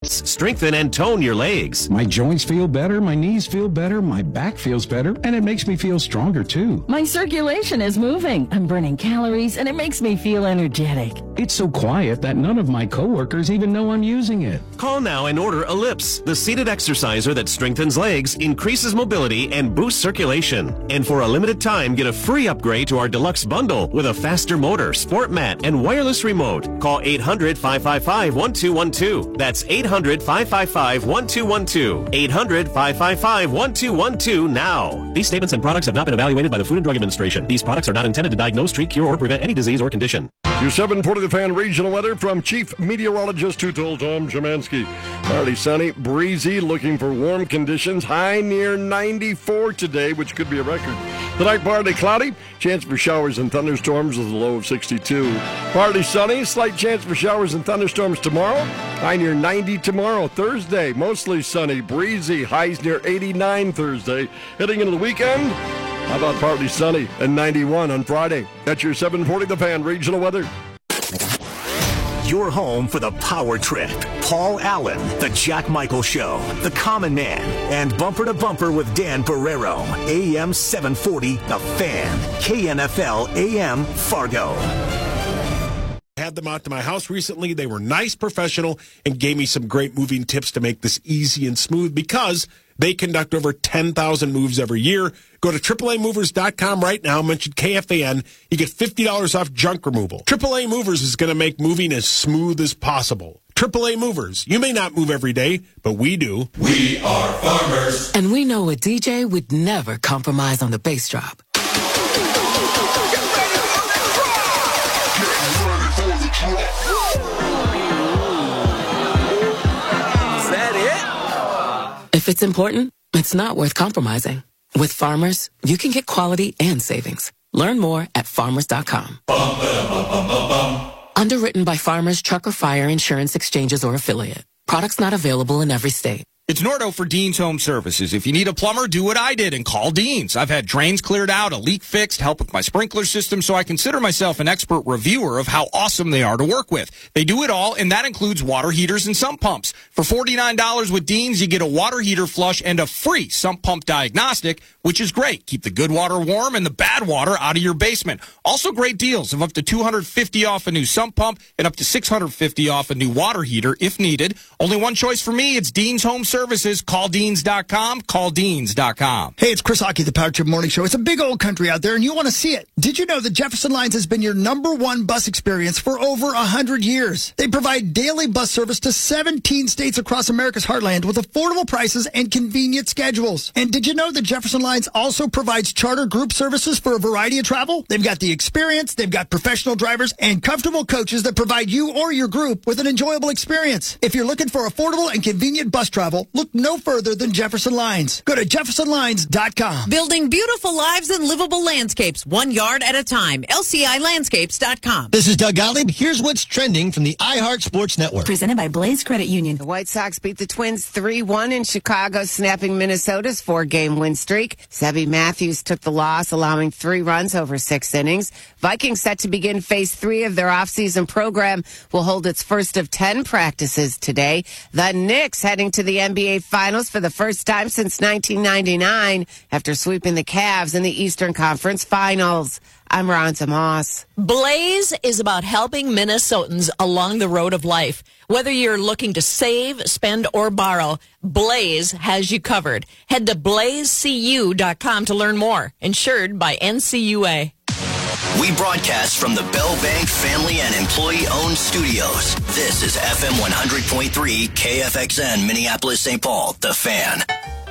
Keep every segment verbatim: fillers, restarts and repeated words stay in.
lifts, strengthen, and tone your legs. My joints feel better, my knees feel better, my back feels better, and it makes me feel stronger too. My circulation is moving. I'm burning calories, and it makes me feel energetic. It's so quiet that none of my coworkers even know I'm using it. Call now and order Ellipse, the seated exerciser that strengthens legs, increases mobility, and boosts circulation. And for a limited time, get a free upgrade to our deluxe bundle with a faster motor, sport mat, and wireless remote. Call eight hundred, five five five, one two one two. That's eight hundred, five five five, one two one two. eight hundred, five five five, one two one two now. These statements and products have not been evaluated by the Food and Drug Administration. These products are not intended to diagnose, treat, cure, or prevent any disease or condition. Your seven forty The Fan regional weather from Chief Meteorologist who told Tom Szymanski. Partly sunny, breezy, looking for warm conditions. High near ninety-four today, which could be a record. Tonight, partly cloudy. Chance for showers and thunderstorms with a low of sixty-two. Partly sunny. Slight chance for showers and thunderstorms tomorrow. High near ninety tomorrow. Thursday, mostly sunny, breezy. Highs near eighty-nine Thursday. Heading into the weekend, how about partly sunny and ninety-one on Friday? That's your seven forty The Fan regional weather. Your home for the Power Trip. Paul Allen, The Jack Michael Show, The Common Man, and Bumper to Bumper with Dan Barrero. A M seven forty, The Fan. K N F L A M Fargo. Had them out to my house recently. They were nice, professional, and gave me some great moving tips to make this easy and smooth because they conduct over ten thousand moves every year. Go to triple A movers dot com right now. Mention K F A N. You get fifty dollars off junk removal. triple A Movers is going to make moving as smooth as possible. triple A Movers. You may not move every day, but we do. We are farmers. And we know a D J would never compromise on the bass drop. Is that it? If it's important, it's not worth compromising. With Farmers, you can get quality and savings. Learn more at farmers dot com. Bum, ba-dum, bum, bum, bum. Underwritten by Farmers Truck or Fire Insurance Exchanges or Affiliate. Products not available in every state. It's Nordo for Dean's Home Services. If you need a plumber, do what I did and call Dean's. I've had drains cleared out, a leak fixed, help with my sprinkler system, so I consider myself an expert reviewer of how awesome they are to work with. They do it all, and that includes water heaters and sump pumps. For forty-nine dollars with Dean's, you get a water heater flush and a free sump pump diagnostic, which is great. Keep the good water warm and the bad water out of your basement. Also great deals of up to two hundred fifty dollars off a new sump pump and up to six hundred fifty dollars off a new water heater if needed. Only one choice for me. It's Dean's Home Services. Call Deans dot com. Call Deans dot com. Hey, it's Chris Hockey, the Power Trip Morning Show. It's a big old country out there, and you want to see it. Did you know that Jefferson Lines has been your number one bus experience for over one hundred years? They provide daily bus service to seventeen states across America's heartland with affordable prices and convenient schedules. And did you know that Jefferson Lines also provides charter group services for a variety of travel? They've got the experience, they've got professional drivers, and comfortable coaches that provide you or your group with an enjoyable experience. If you're looking for affordable and convenient bus travel, look no further than Jefferson Lines. Go to jefferson lines dot com. Building beautiful lives and livable landscapes, one yard at a time. L C I landscapes dot com. This is Doug Gottlieb. Here's what's trending from the iHeart Sports Network. Presented by Blaze Credit Union. The White Sox beat the Twins three one in Chicago, snapping Minnesota's four-game win streak. Sebby Matthews took the loss, allowing three runs over six innings. Vikings set to begin phase three of their offseason program will hold its first of ten practices today. The Knicks heading to the N B A Finals for the first time since nineteen ninety-nine after sweeping the Cavs in the Eastern Conference Finals. I'm Ronza Moss. Blaze is about helping Minnesotans along the road of life. Whether you're looking to save, spend, or borrow, Blaze has you covered. Head to blaze c u dot com to learn more. Insured by N C U A. We broadcast from the Bell Bank family and employee-owned studios. This is F M one hundred point three K F X N, Minneapolis, Saint Paul, The Fan.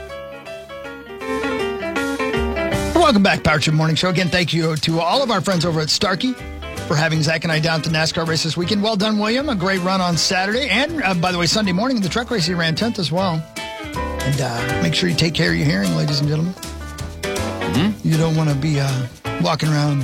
Welcome back, Power Trip Morning Show. Again, thank you to all of our friends over at Starkey for having Zach and I down to NASCAR race this weekend. Well done, William. A great run on Saturday. And, uh, by the way, Sunday morning, the truck race, he ran tenth as well. And uh, make sure you take care of your hearing, ladies and gentlemen. Mm-hmm. You don't want to be uh, walking around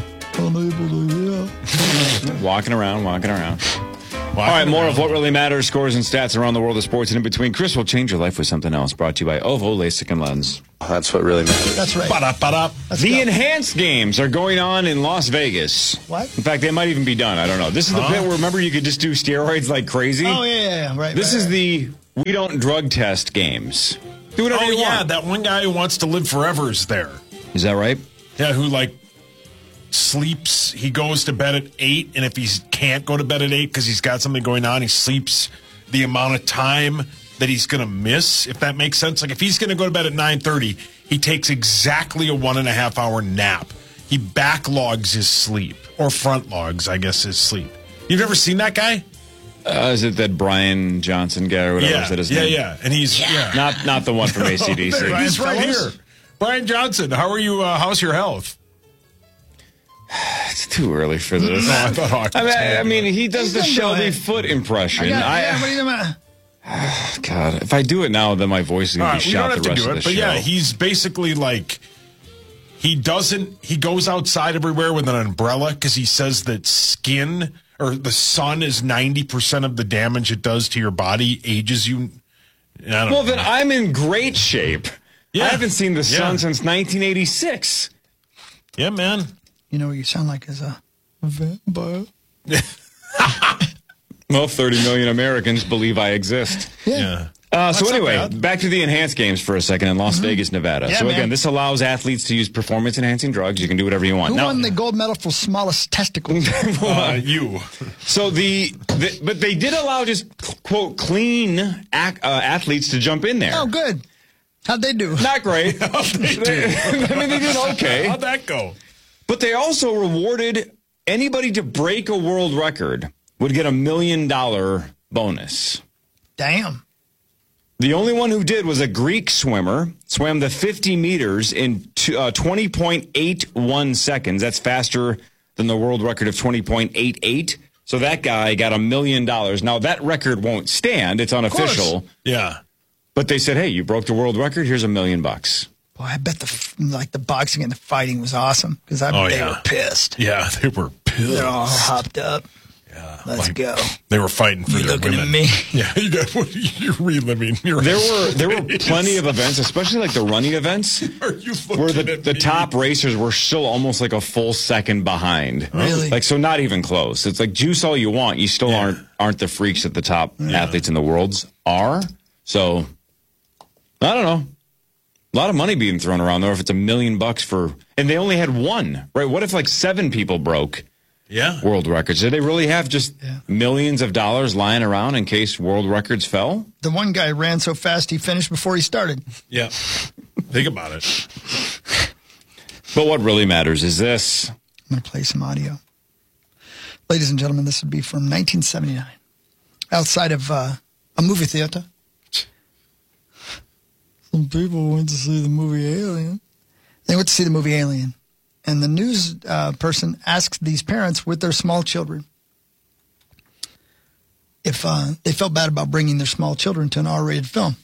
walking around, walking around. Walking All right, more around. Of what really matters, scores and stats around the world of sports and in between. Chris will change your life with something else. Brought to you by Ovo LASIK and Lens. That's what really matters. That's right. Ba-da, ba-da. The go. Enhanced games are going on in Las Vegas. What? In fact, they might even be done. I don't know. This is the huh? bit where, remember, you could just do steroids like crazy? Oh, yeah, yeah, yeah. Right. This right, is right. the we don't drug test games. Do whatever oh, you yeah, want. that one guy who wants to live forever is there. Is that right? Yeah, who, like, sleeps. He goes to bed at eight, and if he can't go to bed at eight because he's got something going on, he sleeps the amount of time that he's going to miss, if that makes sense. Like, if he's going to go to bed at nine thirty, he takes exactly a one and a half hour nap. He backlogs his sleep, or front logs, I guess, his sleep. You've ever seen that guy? Uh, is it that Brian Johnson guy or whatever? Yeah, is that his yeah, name? yeah. And he's yeah. Not not the one from A C D C. No, he's right here. Brian Johnson, how are you? Uh, how's your health? It's too early for this. No, I thought Hawkins I mean, told I you. mean, he does the He's gonna go Shelby ahead. Foote impression. I got, I, yeah, what do you mean? God, if I do it now, then my voice is All going right, to we be don't shot have the to rest do of it, the but show. yeah, he's basically like he doesn't. He goes outside everywhere with an umbrella because he says that skin or the sun is ninety percent of the damage it does to your body, ages you. I don't well, know. then I'm in great shape. Yeah. I haven't seen the sun Yeah. since nineteen eighty-six. Yeah, man. You know what you sound like as a vampire. Well, thirty million Americans believe I exist. Yeah. Uh, so That's not anyway, bad. back to the enhanced games for a second in Las Vegas, Nevada. Yeah, so again, man. this allows athletes to use performance-enhancing drugs. You can do whatever you want. Who Now, won the gold medal for smallest testicles? Uh, you. so the, the but they did allow just quote clean ac- uh, athletes to jump in there. Oh, good. How'd they do? Not great. How'd they do? I mean, they did okay. How'd that go? But they also rewarded anybody to break a world record would get a million dollar bonus. Damn. The only one who did was a Greek swimmer, swam the fifty meters in uh, twenty point eight one seconds. That's faster than the world record of twenty point eight eight. So that guy got a million dollars. Now, that record won't stand. It's unofficial. Yeah. But they said, hey, you broke the world record. Here's a million bucks. Boy, I bet the f- like the boxing and the fighting was awesome because I bet Oh, they yeah. were pissed. Yeah, they were pissed. They're all hopped up. Yeah, Let's like, go. They were fighting for You their looking women. at me? Yeah, you got, what, you're reliving. Your There were there were plenty of events, especially like the running events, Are you looking where the, at the me? top racers were still almost like a full second behind. Really? Like, so not even close. It's like juice all you want. You still Yeah. aren't aren't the freaks that the top athletes in the world are. So, I don't know. A lot of money being thrown around, though, if it's a million bucks for... And they only had one, right? What if, like, seven people broke Yeah. world records? Did they really have just Yeah. millions of dollars lying around in case world records fell? The one guy ran so fast he finished before he started. Yeah. Think about it. But what really matters is this. I'm going to play some audio. Ladies and gentlemen, this would be from nineteen seventy-nine. Outside of uh, a movie theater. Some people went to see the movie Alien. They went to see the movie Alien. And the news uh, person asked these parents with their small children if uh, they felt bad about bringing their small children to an R-rated film.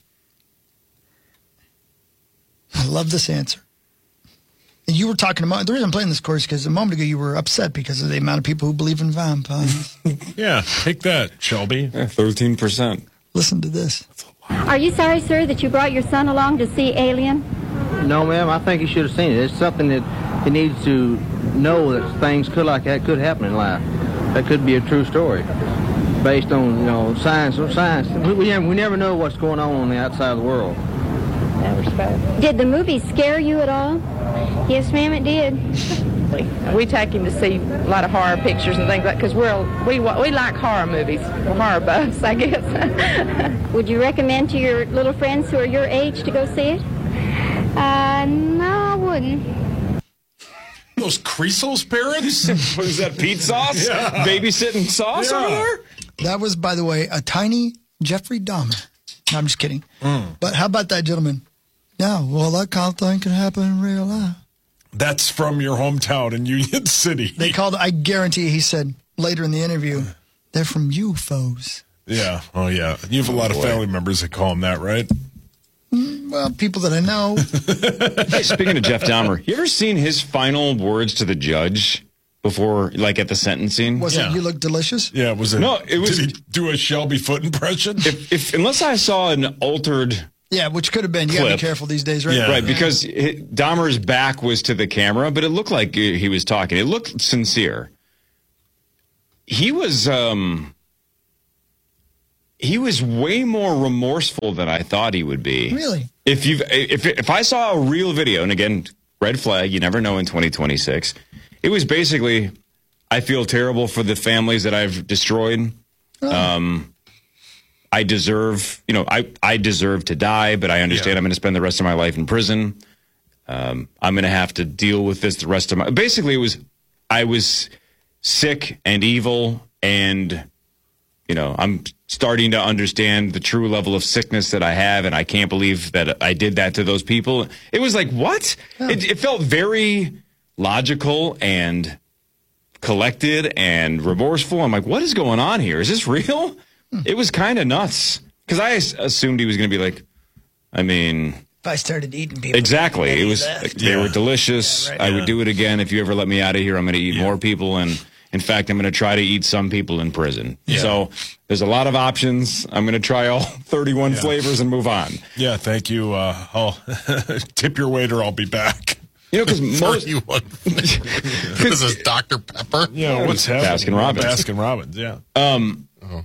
I love this answer. And you were talking about, the reason I'm playing this, course, because a moment ago you were upset because of the amount of people who believe in vampires. Yeah, take that, Shelby. Yeah, thirteen percent. Listen to this. Are you sorry, sir, that you brought your son along to see Alien? No, ma'am. I think he should have seen it. It's something that he needs to know that things could like that could happen in life. That could be a true story, based on you know science. Science. We we never, we never know what's going on on the outside of the world. Did the movie scare you at all? Yes, ma'am, it did. We take him to see a lot of horror pictures and things like because we're we we like horror movies, we're horror buffs, I guess. Would you recommend to your little friends who are your age to go see it? Uh, no, I wouldn't. Those Creasel's parents? What is that, Pete sauce? Yeah. Babysitting sauce Yeah. over there? That was, by the way, a tiny Jeffrey Dahmer. No, I'm just kidding. Mm. But how about that gentleman? Yeah, well, that kind of thing can happen in real life. That's from your hometown in Union City. They called, I guarantee he said later in the interview, they're from U F Os. Yeah. Oh, yeah. You have a lot of family members that call him that, right? Mm, well, people that I know. Hey, speaking of Jeff Dahmer, you ever seen his final words to the judge before, like at the sentencing? Was Yeah. it you look delicious? Yeah, was it? No, it was- Did he do a Shelby Foote impression? If, if unless I saw an altered Yeah, which could have been. You got to be Clip. careful these days, right? Yeah. right, because it, Dahmer's back was to the camera, but it looked like he was talking. It looked sincere. He was, um, he was way more remorseful than I thought he would be. Really? If you if if I saw a real video, and again, red flag, you never know in twenty twenty-six. It was basically, I feel terrible for the families that I've destroyed. Oh. Um, I deserve, you know, I, I deserve to die, but I understand yeah. I'm going to spend the rest of my life in prison. Um, I'm going to have to deal with this the rest of my... Basically, it was, I was sick and evil, and, you know, I'm starting to understand the true level of sickness that I have, and I can't believe that I did that to those people. It was like, what? Oh. It, it felt very logical and collected and remorseful. I'm like, what is going on here? Is this real? Hmm. It was kind of nuts, because I assumed he was going to be like, I mean... If I started eating people. Exactly. It was. Like, they yeah. were delicious. Yeah, right. I yeah. would do it again. If you ever let me out of here, I'm going to eat yeah. more people. And in fact, I'm going to try to eat some people in prison. Yeah. So there's a lot of options. I'm going to try all thirty-one yeah. flavors and move on. Yeah, thank you. Uh, I'll tip your waiter. I'll be back. You know, because most... This is Doctor Pepper. Yeah, what's happening? Baskin Robbins. Baskin Robbins, yeah. Um... Oh.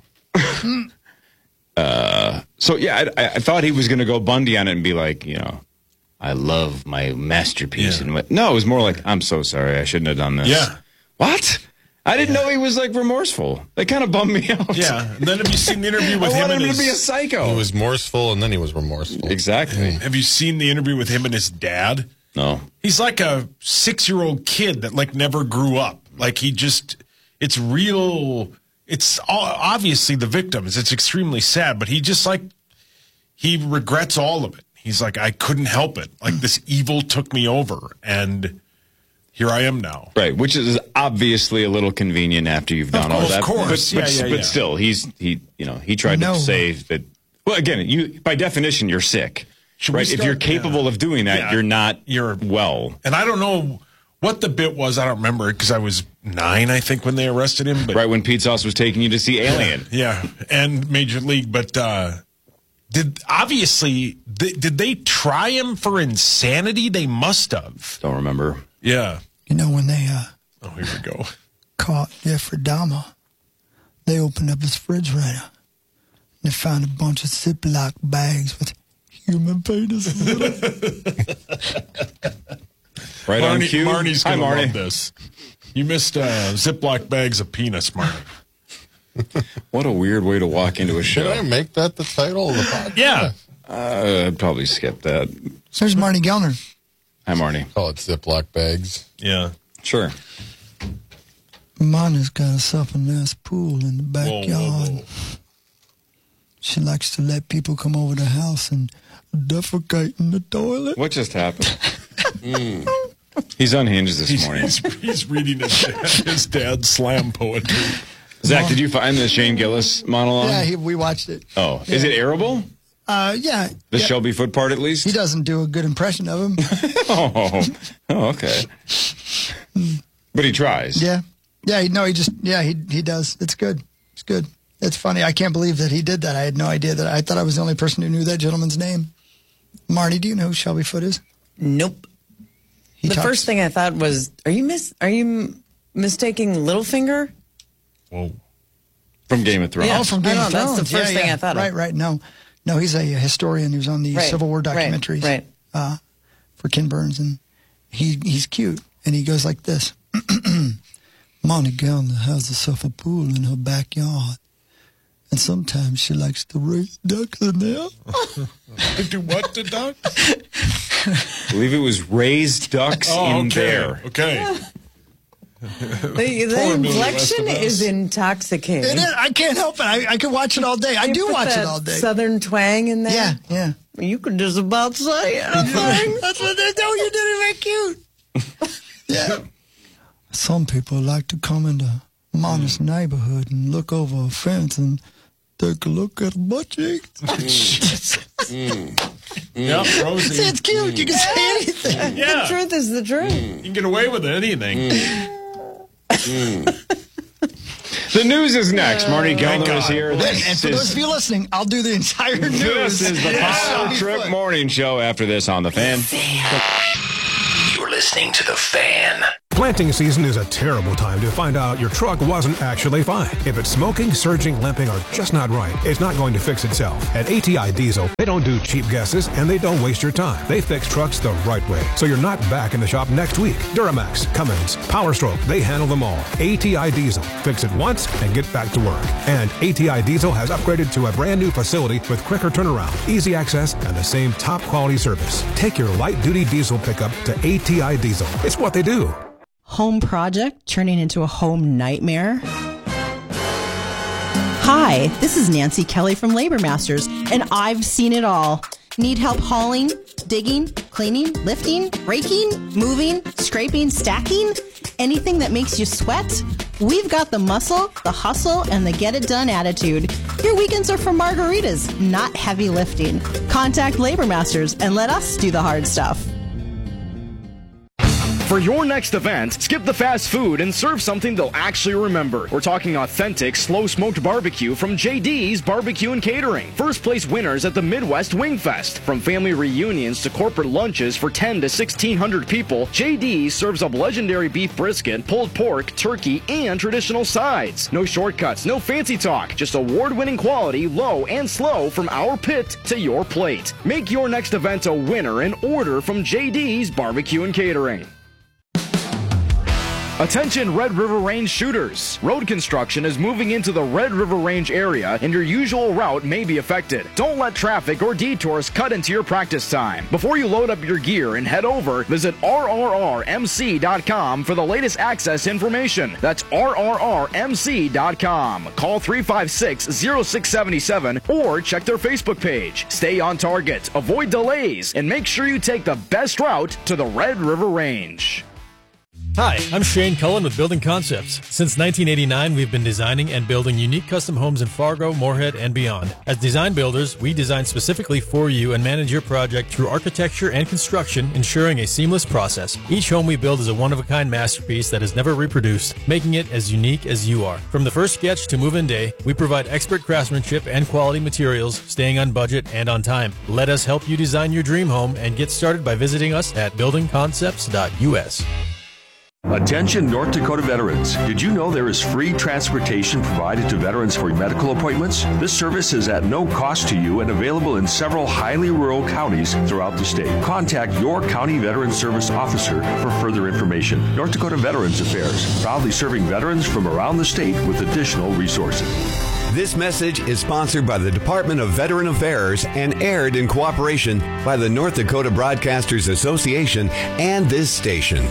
Uh, so, yeah, I, I thought he was going to go Bundy on it and be like, you know, I love my masterpiece. Yeah. And no, it was more like, I'm so sorry. I shouldn't have done this. Yeah. What? I didn't yeah. know he was, like, remorseful. That kind of bummed me out. Yeah. And then have you seen the interview with I him? wanted and him his... to be a psycho. He was remorseful, and then he was remorseful. Exactly. Yeah. Have you seen the interview with him and his dad? No. He's like a six-year-old kid that, like, never grew up. Like, he just, it's real... It's obviously the victims. It's extremely sad, but he just like, he regrets all of it. He's like, I couldn't help it. Like this evil took me over, and here I am now. Right, which is obviously a little convenient after you've done of all that. Of course, but, yeah, but, yeah, but yeah. still, he's he, you know, he tried no. to say that. Well, again, you by definition, you're sick, Should right? Start, if you're capable yeah. of doing that, yeah. you're not. You're well, and I don't know what the bit was. I don't remember it because I was nine, I think, when they arrested him. But, right when Pete Sauce was taking you to see Alien. Yeah, yeah. And Major League. But uh, did obviously, th- did they try him for insanity? They must have. Don't remember. Yeah. You know, when they uh, oh, here we go. caught Jeffrey Dahmer, they opened up his refrigerator. And they found a bunch of Ziploc bags with human penises in them. Right Marnie, on cue. Marnie's going to Marnie. love this. You missed uh, Ziploc bags of penis, Marnie. What a weird way to walk into a show. Should I make that the title of the podcast? Yeah. Uh, I'd probably skip that. There's Marnie Gellner. Hi, Marnie. Call it Ziploc bags. Yeah. Sure. Marnie's got herself a nice pool in the backyard. Whoa, whoa, whoa. She likes to let people come over the house and defecate in the toilet. What just happened? mm. He's unhinged this he's, morning. He's, he's reading his, dad, his dad's slam poetry. Zach, did you find the Shane Gillis monologue? Yeah, he, we watched it. Oh, yeah. Is it airable? Uh, yeah. The yeah. Shelby Foot part, at least? He doesn't do a good impression of him. oh, oh, okay. But he tries. Yeah. Yeah, he, no, he just, yeah, he he does. It's good. It's good. It's funny. I can't believe that he did that. I had no idea that. I thought I was the only person who knew that gentleman's name. Marty, do you know who Shelby Foot is? Nope. He the talks. first thing I thought was, are you mis- Are you mistaking Littlefinger? Whoa. From Game of Thrones. Yeah. Oh, from Game know, of Thrones. That's the first yeah, thing yeah. I thought right, of. Right, right. No, no, he's a historian who's on the right, Civil War documentaries right, right. Uh, for Ken Burns, and he he's cute, and he goes like this. Monty Gellner has herself a pool in her backyard, and sometimes she likes to raise ducks in there. Do what to ducks? I believe it was raised ducks oh, in okay. there. Okay. The, the inflection is intoxicating. It is. I can't help it. I, I could watch it all day. I you do put watch that it all day. Southern twang in there. Yeah, yeah. You could just about say anything. That's what they do. You did it very cute. Yeah. Some people like to come into Monty's mm. neighborhood and look over a fence and take a look at a butt cheeks. mm. Yeah, Rosie. See, it's cute. Mm. You can say anything. Yeah. The truth is the truth. Mm. You can get away with anything. Mm. Mm. The news is next. Marty Gellner is here. And, This and for is, those of you listening, I'll do the entire news. This is the Power Trip Morning Show after this on The Fan. You're listening to The Fan. Planting season is a terrible time to find out your truck wasn't actually fine. If it's smoking, surging, limping, or just not right, it's not going to fix itself. At A T I Diesel, they don't do cheap guesses and they don't waste your time. They fix trucks the right way, so you're not back in the shop next week. Duramax, Cummins, Power Stroke, they handle them all. A T I Diesel. Fix it once and get back to work. And A T I Diesel has upgraded to a brand new facility with quicker turnaround, easy access, and the same top quality service. Take your light duty diesel pickup to A T I Diesel. It's what they do. Home project turning into a home nightmare? Hi, this is Nancy Kelly from Labor Masters, and I've seen it all. Need help hauling, digging, cleaning, lifting, raking, moving, scraping, stacking? Anything that makes you sweat? We've got the muscle, the hustle, and the get-it-done attitude. Your weekends are for margaritas, not heavy lifting. Contact Labor Masters and let us do the hard stuff. For your next event, skip the fast food and serve something they'll actually remember. We're talking authentic, slow-smoked barbecue from J D's Barbecue and Catering. First place winners at the Midwest Wing Fest. From family reunions to corporate lunches for ten to sixteen hundred people, J D serves up legendary beef brisket, pulled pork, turkey, and traditional sides. No shortcuts, no fancy talk, just award-winning quality, low and slow from our pit to your plate. Make your next event a winner and order from J D's Barbecue and Catering. Attention Red River Range shooters. Road construction is moving into the Red River Range area and your usual route may be affected. Don't let traffic or detours cut into your practice time. Before you load up your gear and head over, visit R R R M C dot com for the latest access information. That's R R R M C dot com. Call three five six, zero six seven seven or check their Facebook page. Stay on target, avoid delays, and make sure you take the best route to the Red River Range. Hi, I'm Shane Cullen with Building Concepts. Since nineteen eighty-nine, we've been designing and building unique custom homes in Fargo, Moorhead, and beyond. As design builders, we design specifically for you and manage your project through architecture and construction, ensuring a seamless process. Each home we build is a one-of-a-kind masterpiece that is never reproduced, making it as unique as you are. From the first sketch to move-in day, we provide expert craftsmanship and quality materials, staying on budget and on time. Let us help you design your dream home and get started by visiting us at building concepts dot U S. Attention North Dakota veterans. Did you know there is free transportation provided to veterans for medical appointments? This service is at no cost to you and available in several highly rural counties throughout the state. Contact your county veteran service officer for further information. North Dakota Veterans Affairs, proudly serving veterans from around the state with additional resources. This message is sponsored by the Department of Veteran Affairs and aired in cooperation by the North Dakota Broadcasters Association and this station.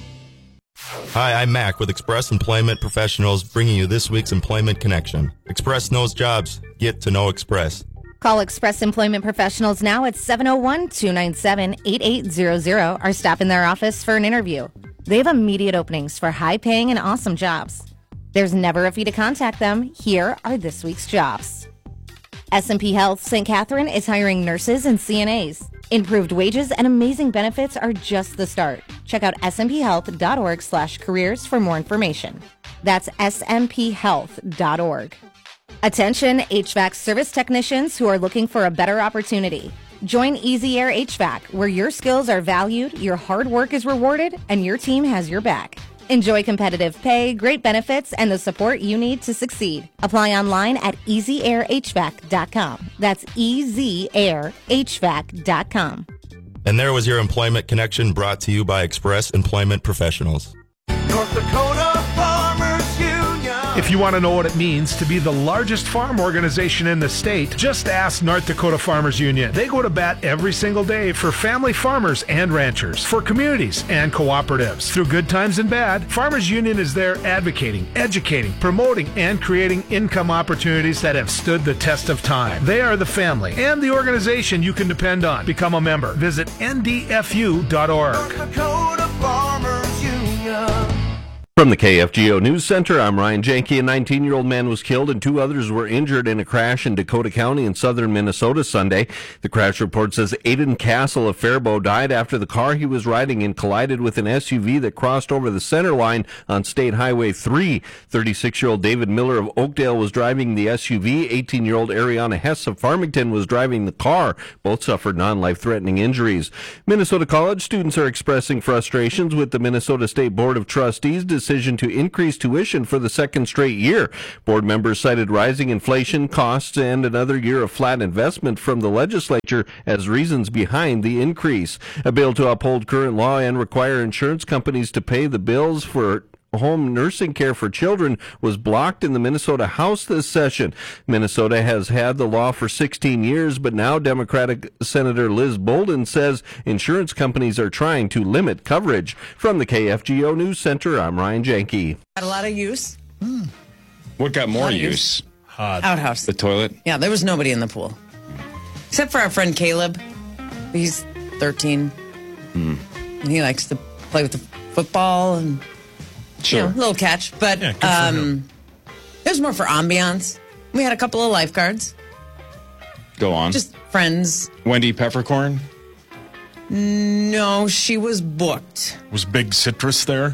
Hi, I'm Mac with Express Employment Professionals, bringing you this week's Employment Connection. Express knows jobs. Get to know Express. Call Express Employment Professionals now at seven oh one, two nine seven, eight eight zero zero or stop in their office for an interview. They have immediate openings for high-paying and awesome jobs. There's never a fee to contact them. Here are this week's jobs. S and P Health Saint Catherine is hiring nurses and C N As. Improved wages and amazing benefits are just the start. Check out s m p health dot org slash careers for more information. That's s m p health dot org. Attention H V A C service technicians who are looking for a better opportunity. Join Easy Air H V A C, where your skills are valued, your hard work is rewarded, and your team has your back. Enjoy competitive pay, great benefits, and the support you need to succeed. Apply online at easy air h v a c dot com. That's easy air h v a c dot com. And there was your Employment Connection brought to you by Express Employment Professionals. North Dakota Farmers Union. If you want to know what it means to be the largest farm organization in the state, just ask North Dakota Farmers Union. They go to bat every single day for family farmers and ranchers, for communities and cooperatives. Through good times and bad, Farmers Union is there advocating, educating, promoting, and creating income opportunities that have stood the test of time. They are the family and the organization you can depend on. Become a member. Visit N D F U dot org. North Dakota Farmers Union. From the K F G O News Center, I'm Ryan Janke. A nineteen-year-old man was killed and two others were injured in a crash in Dakota County in southern Minnesota Sunday. The crash report says Aiden Castle of Faribault died after the car he was riding in collided with an S U V that crossed over the center line on State Highway three. thirty-six-year-old David Miller of Oakdale was driving the S U V. eighteen-year-old Ariana Hess of Farmington was driving the car. Both suffered non-life-threatening injuries. Minnesota college students are expressing frustrations with the Minnesota State Board of Trustees' decision to increase tuition for the second straight year. Board members cited rising inflation, costs, and another year of flat investment from the legislature as reasons behind the increase. A bill to uphold current law and require insurance companies to pay the bills for home nursing care for children was blocked in the Minnesota House this session. Minnesota has had the law for sixteen years, but now Democratic Senator Liz Bolden says insurance companies are trying to limit coverage. From the K F G O News Center, I'm Ryan Janke. Had a lot of use. Mm. What got more use? use? Hot. Outhouse. The toilet? Yeah, there was nobody in the pool. Except for our friend Caleb. He's thirteen. Mm. And he likes to play with the football and... Sure. You know, little catch, but yeah, um, it was more for ambiance. We had a couple of lifeguards. Go on. Just friends. Wendy Peppercorn? No, she was booked. Was Big Citrus there?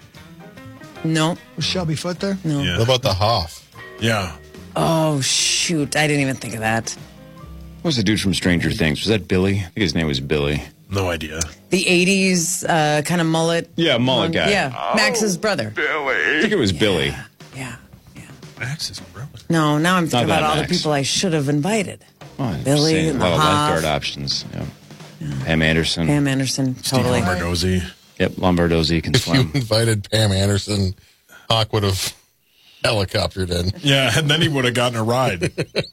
No. Was Shelby Foote there? No. Yeah. What about the Hoff? Yeah. Oh, shoot. I didn't even think of that. What was the dude from Stranger Things? Was that Billy? I think his name was Billy. No idea. The eighties uh, kind of mullet. Yeah, mullet one. guy. Yeah, Oh, Max's brother. Billy. I think it was Billy. Yeah. Max's brother. No, now I'm thinking Not about that all Max. the people I should have invited. Oh, Billy saying, and a the lot of Hoff. lifeguard options. Yeah. Pam Anderson. Pam Anderson, totally. Steve Lombardozzi. Yep, Lombardozzi can If you swim. invited Pam Anderson, Hawk would have helicoptered in. Yeah, and then he would have gotten a ride.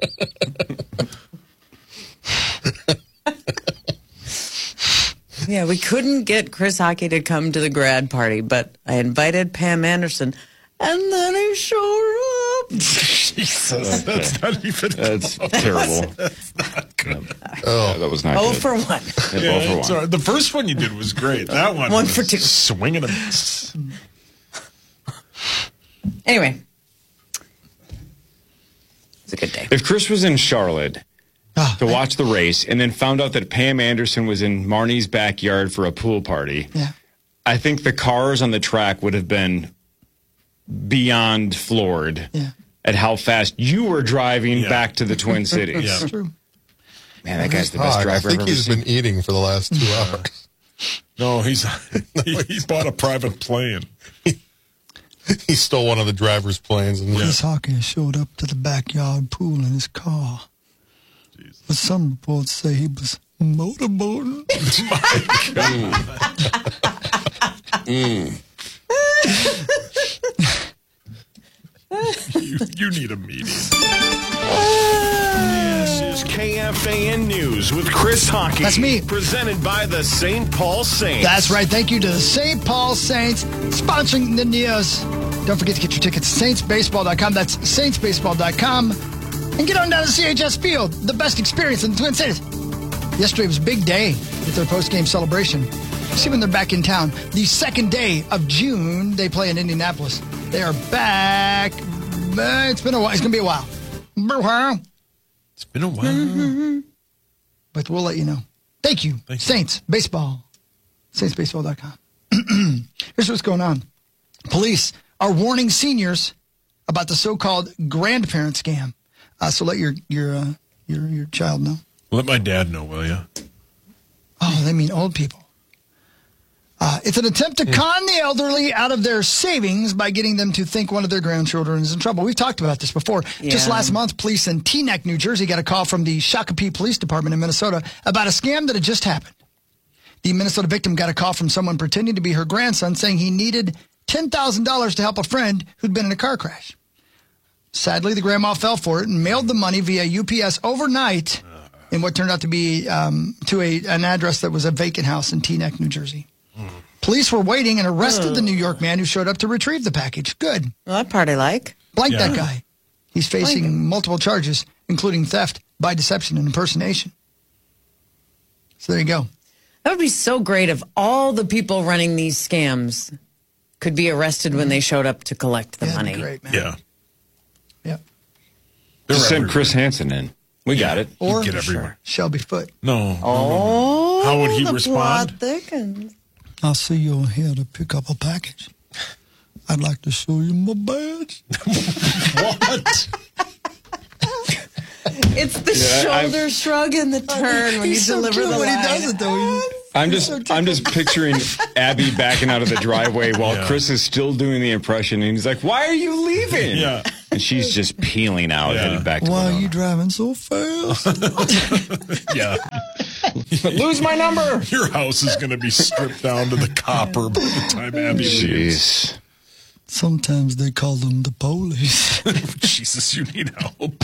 Yeah, we couldn't get Chris Hockey to come to the grad party, but I invited Pam Anderson, and then he showed up. Jesus, that's not even. That's close. terrible. That's not good. Oh, that was not Oh, good. for one. Yeah, Yeah, oh for it's one. all right. The first one you did was great. That one, One was for two. swinging them. Anyway, it's a good day. If Chris was in Charlotte to watch the race and then found out that Pam Anderson was in Marnie's backyard for a pool party, Yeah. I think the cars on the track would have been beyond floored Yeah. at how fast you were driving Yeah. back to the Twin Cities. Yeah. It's true. Man, that guy's the best Hawk, driver I I've think ever he's seen. been eating for the last two hours. No, he's he, he bought a private plane. He stole one of the driver's planes. And Chris Hawkins showed up to the backyard pool in his car. But some reports say he was motorboating. Mm. You, you need a meeting. This is K F A N News with Chris Hockey. That's me. Presented by the Saint Paul Saints. That's right. Thank you to the Saint Paul Saints sponsoring the news. Don't forget to get your tickets at saints baseball dot com. That's saints baseball dot com. And get on down to C H S Field, the best experience in the Twin Cities. Yesterday was a big day at their post-game celebration. See when they're back in town. The second day of June, they play in Indianapolis. They are back. Uh, It's been a while. It's going to be a while. It's been a while. Mm-hmm. But we'll let you know. Thank you. Thank you. Saints Baseball. saints baseball dot com. Here's what's going on. Police are warning seniors about the so-called grandparent scam. Uh, so let your your uh, your your child know. Let my dad know, will you? Oh, they mean old people. Uh, it's an attempt to con the elderly out of their savings by getting them to think one of their grandchildren is in trouble. We've talked about this before. Just Yeah. last month, police in Teaneck, New Jersey, got a call from the Shakopee Police Department in Minnesota about a scam that had just happened. The Minnesota victim got a call from someone pretending to be her grandson saying he needed ten thousand dollars to help a friend who'd been in a car crash. Sadly, the grandma fell for it and mailed the money via U P S overnight in what turned out to be um, to a, an address that was a vacant house in Teaneck, New Jersey. Police were waiting and arrested the New York man who showed up to retrieve the package. Good. Well, that part I like. Blank Yeah. that guy. He's facing multiple charges, including theft by deception and impersonation. So there you go. That would be so great if all the people running these scams could be arrested when they showed up to collect the Yeah, that'd money. be great, man. Yeah. Yep. Just send Chris Hansen in. We got it. Or Get everywhere. Shelby Foote. No. Oh, How would he the respond? plot thickens. I'll see you here to pick up a package. I'd like to show you my badge. What? It's the Yeah, shoulder I've- shrug and the turn when you He's so deliver cute the when line. he does it, though. He- I'm just I'm just picturing Abby backing out of the driveway while Yeah. Chris is still doing the impression, and he's like, "Why are you leaving?" Yeah. And she's just peeling out, Yeah. headed back to Why are Winona. you driving so fast? Yeah. Lose my number. Your house is going to be stripped down to the copper by the time Abby leaves. Jeez. Sometimes they call them the police. Jesus, you need help.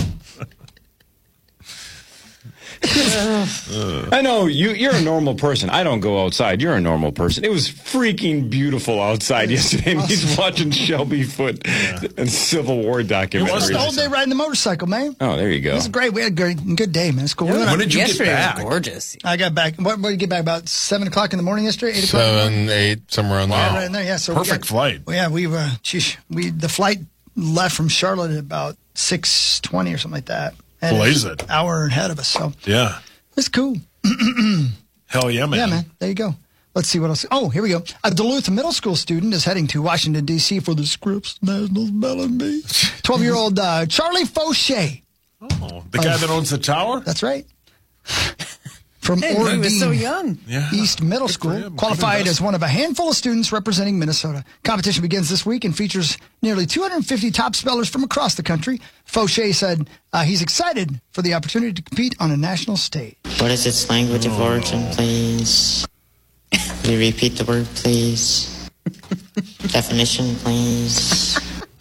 I know you. You're a normal person. I don't go outside. You're a normal person. It was freaking beautiful outside yesterday. And he's watching Shelby Foote and Civil War documentaries. Just the whole day riding the motorcycle, man. Oh, there you go. It was great. We had a great, good day, man. It's cool. We went When out- did you get Yesterday back? was gorgeous. I got back. What, what did you get back? About seven o'clock in the morning yesterday. Eight o'clock. in the morning? Seven, eight, somewhere on Yeah, there. right in there. Yeah. So we Perfect got- flight. Well, yeah, we were. Geez, we the flight left from Charlotte at about six twenty or something like that. And Blaze it's it. an hour ahead of us. So Yeah. it's cool. Hell yeah, man. Yeah, man. There you go. Let's see what else. Oh, here we go. A Duluth middle school student is heading to Washington, D C for the Scripps National Spelling Bee. twelve-year-old uh, Charlie Fauché. Oh, the guy that owns the tower? That's right. From Hey, he Oregon was so young. Yeah. East Middle Good for School, him. qualified Even as one of a handful of students representing Minnesota. Competition begins this week and features nearly two hundred fifty top spellers from across the country. Fauché said uh, he's excited for the opportunity to compete on a national stage. What is its language of origin, please? Can you repeat the word, please? Definition, please.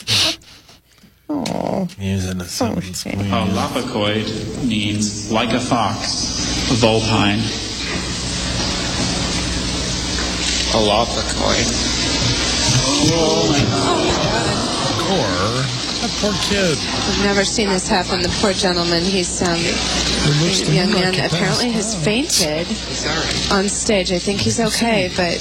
Oh, Using a sentence. please. Uh, Lapacoid means like a fox, vulpine. A Lapacoid. Or that poor kid. I've never seen this happen. The poor gentleman, he's um, to young me like man he passed apparently has fainted on stage. I think he's okay, but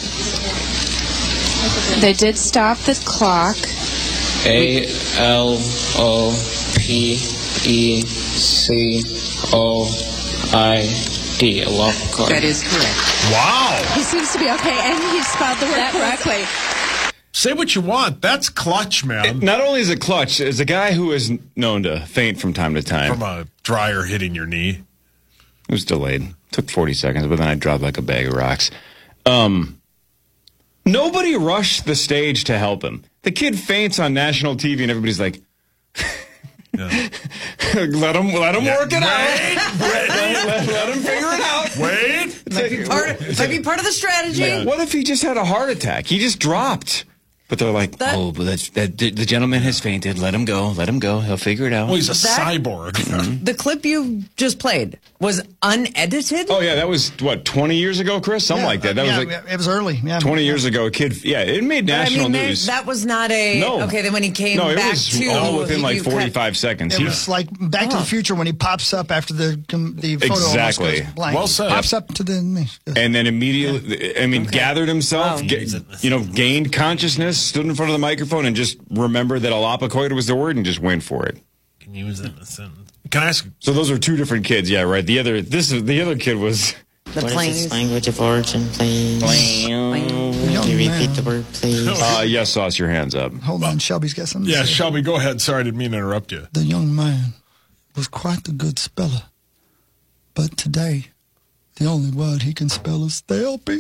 they did stop the clock. A L O P E C O I D. A Lapacoid. That is correct. Wow. He seems to be okay, and he spelled the word correctly. Say what you want. That's clutch, man. Not only is it clutch, is a guy who is known to faint from time to time. From a dryer hitting your knee. It was delayed. Took forty seconds, but then I dropped like a bag of rocks. Um, nobody rushed the stage to help him. The kid faints on national T V, and everybody's like, Yeah. let him, let him Yeah. work it Wait, out. wait. let, let- let him figure it out. Wait. It's might, be like- part of, might be part of the strategy. Yeah. What if he just had a heart attack? He just dropped. But they're like, That- oh, but that's, that, the, the gentleman has fainted. Let him go. Let him go. He'll figure it out. Well, he's a That- cyborg. The clip you just played was unedited. Oh, yeah, that was, what, twenty years ago, Chris? Something Yeah, like that. That yeah, was like it was early. Yeah, twenty years ago. A kid, yeah, it made But I national mean, they- news. that was not a No. okay. Then when he came no, it back was to all within he- like you cut- forty-five seconds. It He- was like Back to Oh. the Future when he pops up after the the photo almost Exactly. goes blank. Well said. Pops up to the. and then immediately, I mean, gathered himself, Wow. ga- you know, gained consciousness, stood in front of the microphone, and just remembered that alapacoid was the word and just went for it. Can you use it in a sentence? Can I ask? So those are two different kids, yeah, right. The other, this is the other kid was. The What is planes. its language of origin, please? Can you repeat the word, please? Uh, yes, Sauce, your hands up. Hold on, Shelby's got something. Yeah, to say. Shelby, go ahead. Sorry, I didn't mean to interrupt you. The young man was quite the good speller, but today the only word he can spell is therapy.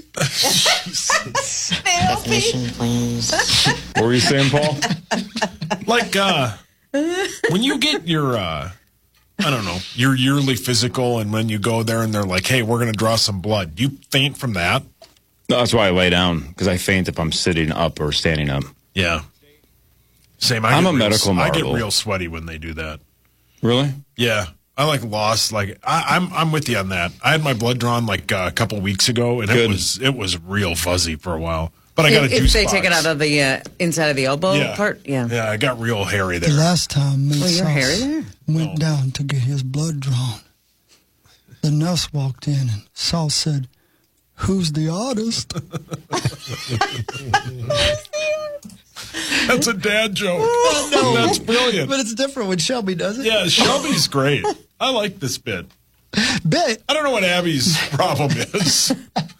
Definition, please. What were you saying, Paul? Like, uh, when you get your, uh, I don't know, your yearly physical, and when you go there and they're like, hey, we're going to draw some blood, you faint from that? No, that's why I lay down, because I faint if I'm sitting up or standing up. Yeah. Same. I I'm get a real- medical I get marvel. real sweaty when they do that. Really? Yeah. I like lost. Like I, I'm, I'm with you on that. I had my blood drawn like uh, a couple weeks ago, and it Good. was, it was real fuzzy for a while. But I got a If, two if they spots. take it out of the uh, inside of the elbow Yeah. part, yeah. Yeah, I got real hairy The there. last time Miss Well, you're Sauce hairy there. went down to get his blood drawn, the nurse walked in and Sauce said, "Who's the artist?" That's a dad joke. Oh, no. That's brilliant. But it's different when Shelby does it. Yeah, Shelby's great. I like this bit. Bit? I don't know what Abby's problem is.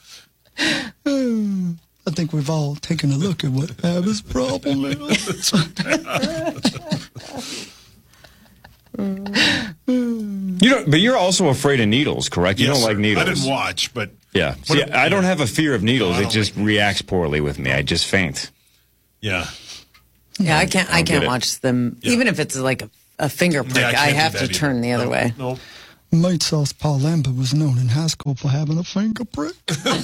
I think we've all taken a look at what Abby's problem is. You don't, but you're also afraid of needles, correct? You Yes, don't like sir. needles. I didn't watch, but Yeah. See, What- I don't have a fear of needles. No, I it don't just reacts poorly with me. I just faint. yeah. Yeah, I can't. I I'll get can't it. watch them, even if it's like a, a finger prick. Yeah, I I, can't do have that to either. turn the other No, way. No. Mate sauce Paul Lambert was known in high school for having a finger prick.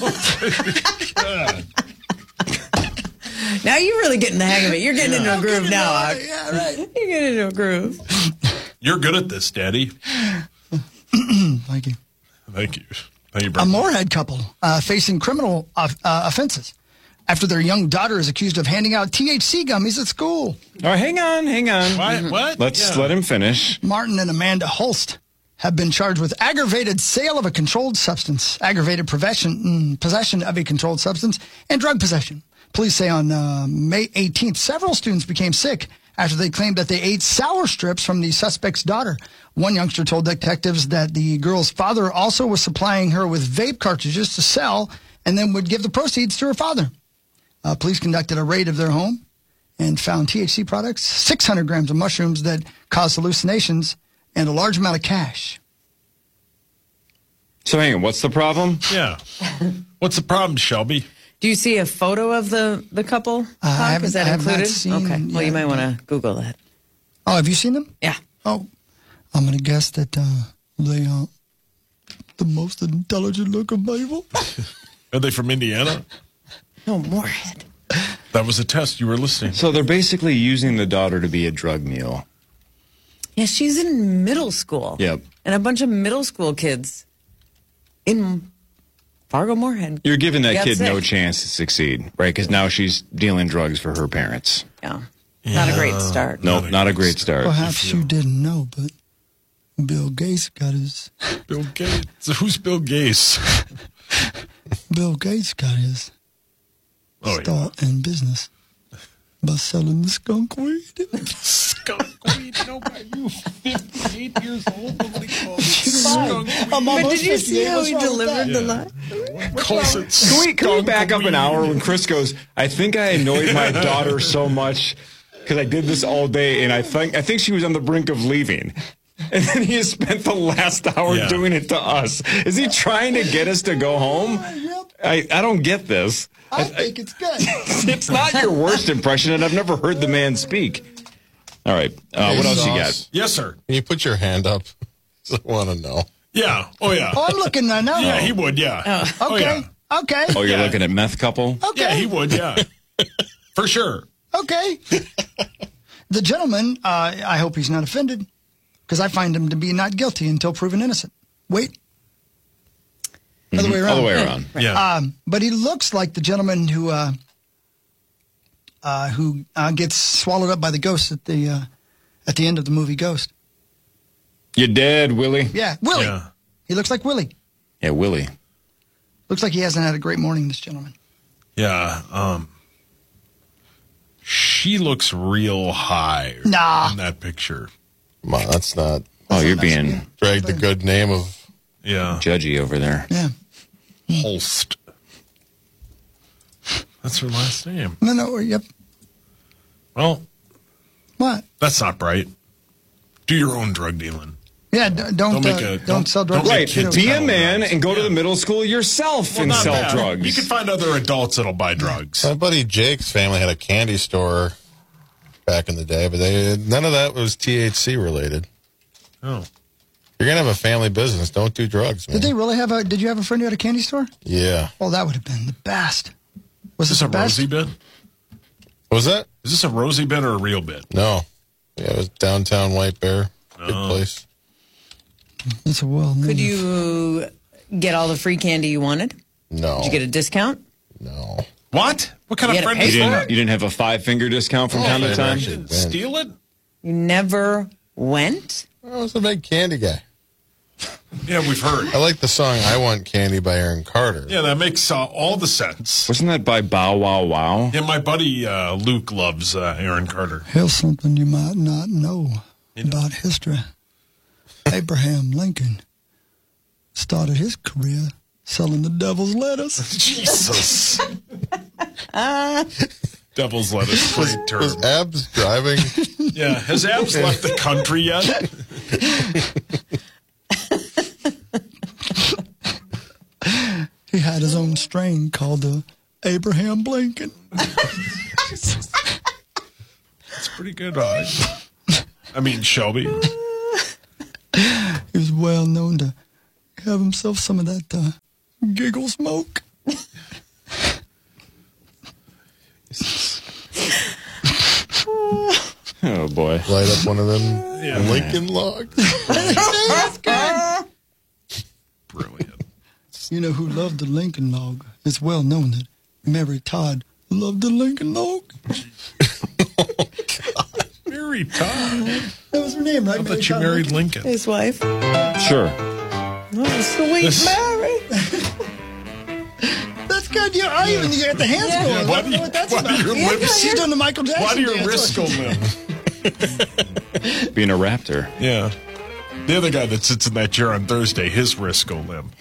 Now you're really getting the hang of it. You're getting into a I'm groove getting now. into it. Yeah, right. You're getting into a groove. You're good at this, Daddy. Thank you. Thank you. Thank you, A Brent. Moorhead couple uh, facing criminal uh, uh, offenses after their young daughter is accused of handing out T H C gummies at school. All right, hang on, hang on. What? What? Let's Yeah. let him finish. Martin and Amanda Holst have been charged with aggravated sale of a controlled substance, aggravated possession, mm, possession of a controlled substance, and drug possession. Police say on uh, May eighteenth, several students became sick after they claimed that they ate sour strips from the suspect's daughter. One youngster told detectives that the girl's father also was supplying her with vape cartridges to sell and then would give the proceeds to her father. Uh, police conducted a raid of their home and found T H C products, six hundred grams of mushrooms that cause hallucinations, and a large amount of cash. So hang on, what's the problem? Yeah. What's the problem, Shelby? Do you see a photo of the, the couple? Uh, I Hawk? haven't- Is that I have not included? seen- okay. Well, yeah, you might want no. to Google that. Oh, have you seen them? Yeah. Oh, I'm going to guess that uh, they are the most intelligent looking people. Are they from Indiana? No, Moorhead. That was a test. You were listening. So they're basically using the daughter to be a drug mule. Yeah, she's in middle school. Yep. And a bunch of middle school kids in Fargo Moorhead. You're giving that got kid no sick. chance to succeed, right? Because now she's dealing drugs for her parents. Yeah. Not a great start. No, not a great start. Perhaps you didn't know, but Bill Gates got his. Bill Gates. Who's Bill Gates? Bill Gates got his Oh, yeah. start in business by selling the skunk weed. Skunk weed. Nobody. You fifty-eight years old. Nobody calls it skunk weed. I'm But almost did you see fifty-eight. how What's he wrong with delivered that? the line? Calls it Can we, can we skunk back up weed. an hour when Chris goes, I think I annoyed my daughter so much because I did this all day, and I think I think she was on the brink of leaving. And then he has spent the last hour Yeah. doing it to us. Is he trying to get us to go home? I, I don't get this. I think it's good. It's not your worst impression, and I've never heard the man speak. All right. Uh, what else you got? Yes, sir. Can you put your hand up? I want to know. Yeah. Oh, yeah. Oh, I'm looking right now. Yeah, he would, yeah. Oh, Okay. yeah. Okay. Oh, you're Yeah. looking at meth couple? Okay. Yeah, he would, yeah. For sure. Okay. The gentleman, uh, I hope he's not offended, because I find him to be not guilty until proven innocent. Wait. Other way around. Other way around. Yeah. Um, but he looks like the gentleman who uh, uh, who uh, gets swallowed up by the ghost at the uh, at the end of the movie Ghost. You're dead, Willie. Yeah, Willie. Yeah. He looks like Willie. Yeah, Willie. Looks like he hasn't had a great morning, this gentleman. Yeah. Um, she looks real high Nah. in that picture. Come on, that's not. Oh, you're being Drag the good name of. Yeah. judgy over there. Yeah. Holst. That's her last name. No, no, yep. Well, What? that's not bright. Do your own drug dealing. Yeah, d- don't Don't uh, make a- don't, don't- sell drugs. don't Right. make kids Be a sell man drugs. and go to Yeah. the middle school yourself Well, and not sell bad. drugs. You can find other adults that'll buy drugs. My buddy Jake's family had a candy store back in the day, but they none of that was T H C related. Oh. You're gonna have a family business. Don't do drugs, man. Did they really have a? Did you have a friend who had a candy store? Yeah. Oh, that would have been the best. Was Is it this the a best? Rosie bit? What was that? Is this a Rosie bit or a real bit? No. Yeah, it was downtown White Bear. Good Oh. place. It's a well. Could you get all the free candy you wanted? No. Did you get a discount? No. What? What kind You of had to friend pay is You for that? didn't, you didn't have a five finger discount from Oh, time to they time? actually Didn't went. steal it? You never went? I was a big candy guy. Yeah, we've heard. I like the song I Want Candy by Aaron Carter. Yeah, that makes uh, all the sense. Wasn't that by Bow Wow Wow? Yeah, my buddy uh, Luke loves uh, Aaron Carter. Here's something you might not know about history. Abraham Lincoln started his career selling the devil's lettuce. Jesus. Devil's lettuce. Great term. Was Abs driving? Yeah. Has Abs left the country yet? He had his own strain called the Abraham Lincoln. That's pretty good, right? I mean, Shelby. He was well known to have himself some of that uh, giggle smoke. Oh, boy. Light up one of them Yeah. Lincoln logs. Brilliant. You know who loved the Lincoln log? It's well known that Mary Todd loved the Lincoln log. Mary Todd. That was her name, right? I thought you married Lincoln. His wife. Sure. Oh, sweet This- Mary. That's good. You, I even you got the hands Yeah. going. Yeah, I why don't do know you- what that's why do about. your Yeah, lips- she's doing the Michael Jackson Why do your dance. wrists go limp? Being a raptor. Yeah. The other guy that sits in that chair on Thursday, his wrists go limp.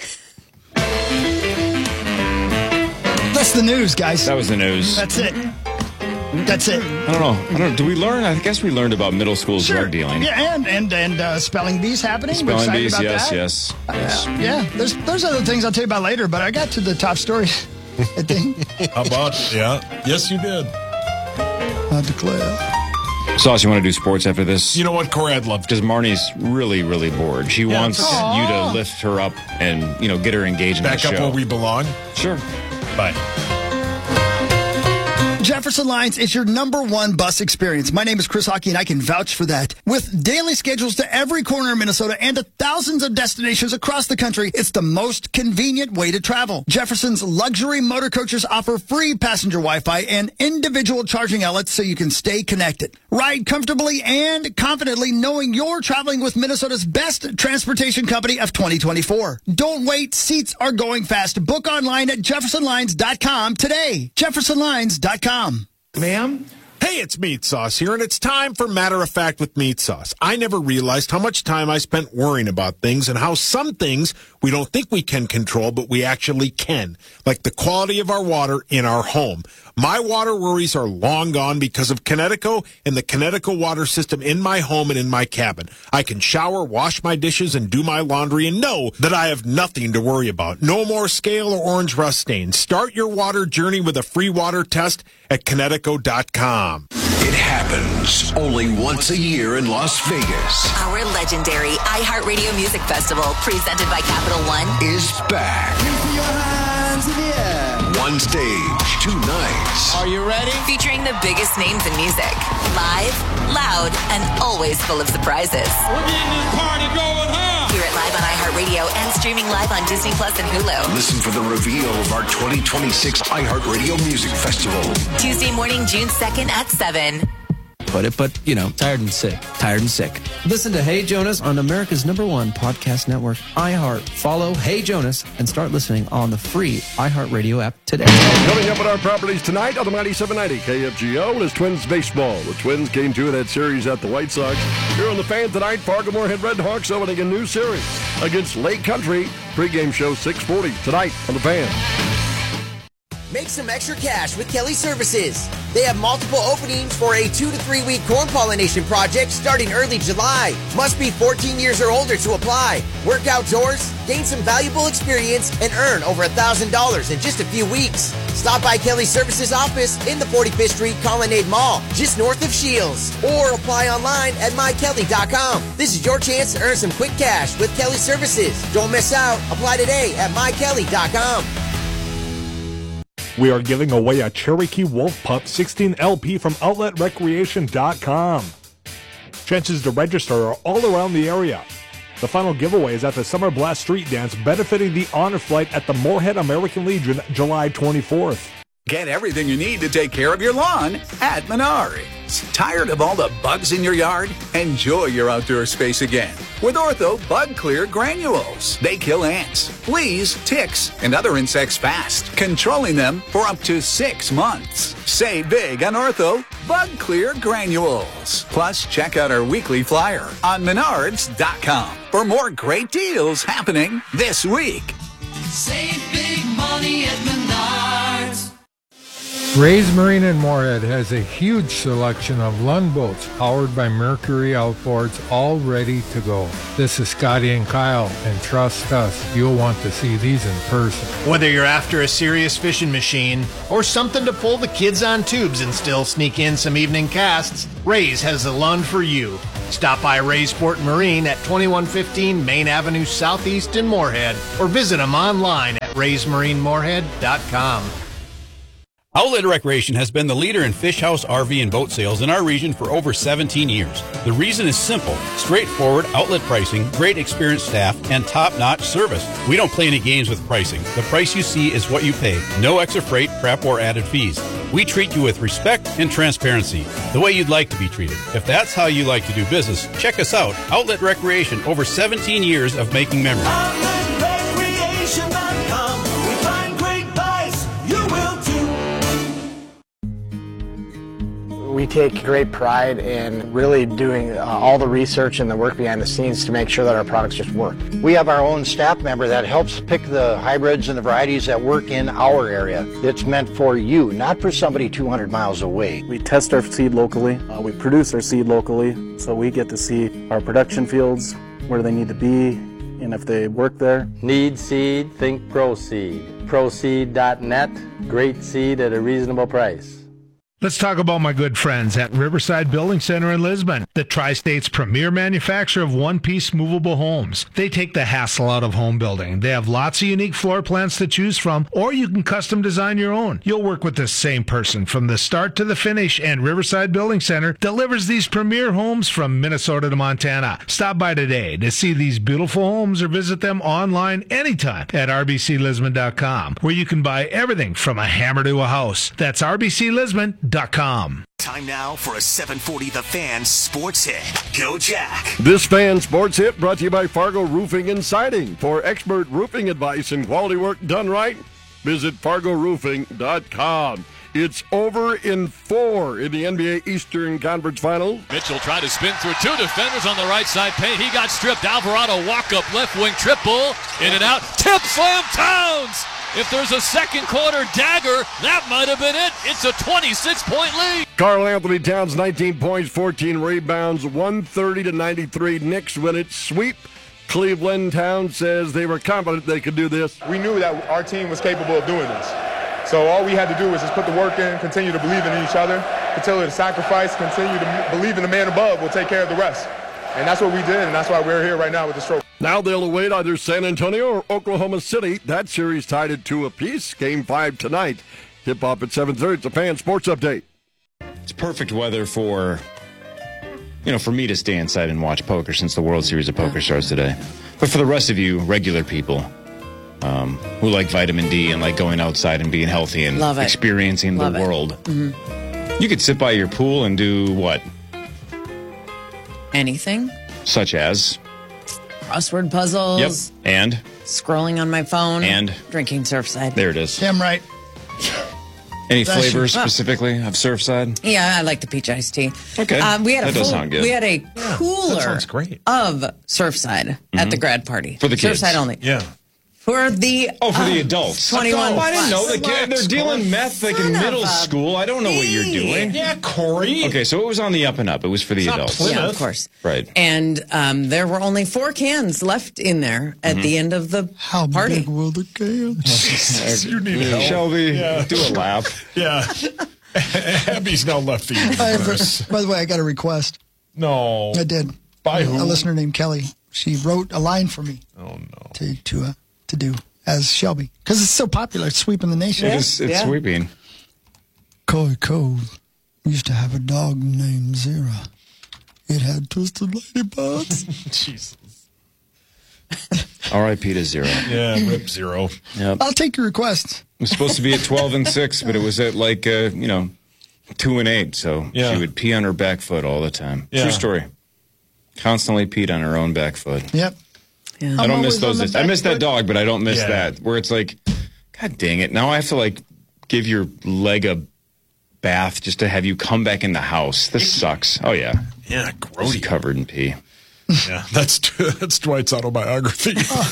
That's the news, guys. That was the news. That's it. That's it. I don't know. I don't know. Did we learn? I guess we learned about middle school drug dealing. Yeah, and and and uh, spelling bees happening. We're Spelling excited bees, about yes, that. yes, yes. Yeah, there's there's other things I'll tell you about later, but I got to the top story. I think. How about, yeah. Yes, you did. I declare. Sauce, you want to do sports after this? You know what, Corey, I'd love to. Because Marnie's really, really bored. She Yeah, wants it's okay. you to lift her up and, you know, get her engaged in Back the up show. where we belong. Sure. Bye. Jefferson Lines is your number one bus experience. My name is Chris Hockey, and I can vouch for that. With daily schedules to every corner of Minnesota and to thousands of destinations across the country, it's the most convenient way to travel. Jefferson's luxury motor coaches offer free passenger Wi-Fi and individual charging outlets so you can stay connected. Ride comfortably and confidently knowing you're traveling with Minnesota's best transportation company of twenty twenty-four. Don't wait. Seats are going fast. Book online at jefferson lines dot com today. jefferson lines dot com. Ma'am? Hey, it's Meat Sauce here, and it's time for Matter of Fact with Meat Sauce. I never realized how much time I spent worrying about things and how some things we don't think we can control, but we actually can, like the quality of our water in our home. My water worries are long gone because of Connecticut and the Connecticut water system in my home and in my cabin. I can shower, wash my dishes, and do my laundry and know that I have nothing to worry about. No more scale or orange rust stains. Start your water journey with a free water test at Connecticut dot com. It happens only once a year in Las Vegas. Our legendary iHeartRadio Music Festival, presented by Capital One, Is back. One stage, two nights. Are you ready? Featuring the biggest names in music. Live, loud, and always full of surprises. We're getting this party going, huh? Hear it live on iHeartRadio and streaming live on Disney Plus and Hulu. Listen for the reveal of our twenty twenty-six iHeartRadio Music Festival. Tuesday morning, June second at seven. Put it, but, you know, tired and sick. Tired and sick. Listen to Hey Jonas on America's number one podcast network, iHeart. Follow Hey Jonas and start listening on the free iHeartRadio app today. Coming up at our properties tonight on the ninety-seven ninety K F G O is Twins baseball. The Twins came to that series at the White Sox. Here on the Fan tonight, Fargo Moorhead Red Hawks opening a new series against Lake Country. Pre-game show six forty tonight on the Fan. Make some extra cash with Kelly Services. They have multiple openings for a two to three week corn pollination project starting early July. Must be fourteen years or older to apply. Work outdoors, gain some valuable experience, and earn over one thousand dollars in just a few weeks. Stop by Kelly Services office in the forty-fifth Street Colonnade Mall, just north of Shields, or apply online at my kelly dot com. This is your chance to earn some quick cash with Kelly Services. Don't miss out. Apply today at my kelly dot com. We are giving away a Cherokee Wolf Pup sixteen L P from outlet recreation dot com. Chances to register are all around the area. The final giveaway is at the Summer Blast Street Dance benefiting the Honor Flight at the Moorhead American Legion July twenty-fourth. Get everything you need to take care of your lawn at Menards. weeds. Tired of all the bugs in your yard? Enjoy your outdoor space again with Ortho Bug Clear Granules. They kill ants, fleas, ticks, and other insects fast, controlling them for up to six months. Save big on Ortho Bug Clear Granules. Plus, check out our weekly flyer on menards dot com for more great deals happening this week. Save big money at Menards. Ray's Marine in Moorhead has a huge selection of Lund boats powered by Mercury outboards, all ready to go. This is Scotty and Kyle, and trust us, you'll want to see these in person. Whether you're after a serious fishing machine or something to pull the kids on tubes and still sneak in some evening casts, Ray's has the Lund for you. Stop by Ray's Sport Marine at twenty-one fifteen Main Avenue Southeast in Moorhead, or visit them online at rays marine moorhead dot com. Outlet Recreation has been the leader in fish house, R V, and boat sales in our region for over seventeen years. The reason is simple: straightforward outlet pricing, great experienced staff, and top-notch service. We don't play any games with pricing. The price you see is what you pay. No extra freight, prep, or added fees. We treat you with respect and transparency, the way you'd like to be treated. If that's how you like to do business, check us out. Outlet Recreation, over seventeen years of making memories. outlet recreation dot com. We find great buys. You will too. We take great pride in really doing uh, all the research and the work behind the scenes to make sure that our products just work. We have our own staff member that helps pick the hybrids and the varieties that work in our area. It's meant for you, not for somebody two hundred miles away. We test our seed locally. Uh, we produce our seed locally, so we get to see our production fields, where they need to be, and if they work there. Need seed? Think ProSeed. ProSeed dot net. Great seed at a reasonable price. Let's talk about my good friends at Riverside Building Center in Lisbon, the Tri-State's premier manufacturer of one-piece movable homes. They take the hassle out of home building. They have lots of unique floor plans to choose from, or you can custom design your own. You'll work with the same person from the start to the finish, and Riverside Building Center delivers these premier homes from Minnesota to Montana. Stop by today to see these beautiful homes or visit them online anytime at r b c lisbon dot com, where you can buy everything from a hammer to a house. That's r b c lisbon dot com. Time now for a seven forty The Fan Sports Hit. Go Jack. This Fan Sports Hit brought to you by Fargo Roofing and Siding. For expert roofing advice and quality work done right, visit fargo roofing dot com. It's over in four in the N B A Eastern Conference Finals. Mitchell tried to spin through two defenders on the right side paint. He got stripped. Alvarado walk-up left wing triple. In and out. Tip slam Towns. If there's a second quarter dagger, that might have been it. It's a twenty-six point lead. Karl Anthony Towns, nineteen points, fourteen rebounds, one thirty to ninety-three. Knicks win it. Sweep. Cleveland. Towns says they were confident they could do this. We knew that our team was capable of doing this. So all we had to do was just put the work in, continue to believe in each other, continue to sacrifice, continue to believe in the man above. We'll take care of the rest. And that's what we did, and that's why we're here right now with this trophy. Now they'll await either San Antonio or Oklahoma City. That series tied at two apiece. Game five tonight. Tip-off at seven thirty. It's a Fan Sports Update. It's perfect weather for, you know, for me to stay inside and watch poker since the World Series of Poker starts today. But for the rest of you, regular people, um, who like vitamin D and like going outside and being healthy and Love it. experiencing Love the it. world, Mhm. you could sit by your pool and do what? Anything? Such as? Crossword puzzles. Yep. And? Scrolling on my phone. And? Drinking Surfside. There it is. Damn right. Any Bless you. flavors Oh. specifically of Surfside? Yeah, I like the peach iced tea. Okay. Um, we had That a does full, sound good. We had a cooler that sounds great. of Surfside at the grad party. For the kids. Surfside only. Yeah. For the Oh, for the um, adults. twenty-one Oh, I didn't know. plus. The kid, they're dealing meth like in Son middle of a school. I don't know what you're doing. Yeah, Corey. Okay, so it was on the up and up. It was for the It's not adults. Plymouth. Yeah, of course. Right. And um, there were only four cans left in there at Mhm. the end of the party. will the cans? You need help. Shelby, Yeah. do a lap. Yeah. Abby's now left the I have universe. a- by the way, I got a request. No. I did. By a, who? A listener named Kelly. She wrote a line for me. Oh no. To to uh, to do as Shelby because it's so popular. It's sweeping the nation. It is, it's sweeping. Coy Cove used to have a dog named Zira. It had twisted ladybugs. Jesus. R I P to zero. Yeah, rip zero. Yep. I'll take your request. It was supposed to be at twelve and six, but it was at like, uh, you know, two and eight, so Yeah. she would pee on her back foot all the time. Yeah. True story. Constantly peed on her own back foot. Yep. Yeah. I I'm don't miss always on those. the I back miss that foot. dog, but I don't miss Yeah. that. Where it's like, God dang it! Now I have to like give your leg a bath just to have you come back in the house. This sucks. Oh yeah, Yeah, It's grody. covered in pee. Yeah, that's that's Dwight's autobiography.